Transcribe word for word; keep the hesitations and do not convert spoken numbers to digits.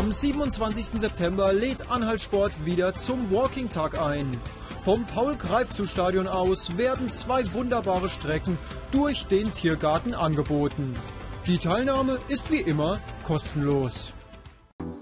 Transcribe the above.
Am siebenundzwanzigsten September lädt Anhaltsport wieder zum Walking-Tag ein. Vom Paul-Greifzu-Stadion aus werden zwei wunderbare Strecken durch den Tiergarten angeboten. Die Teilnahme ist wie immer kostenlos.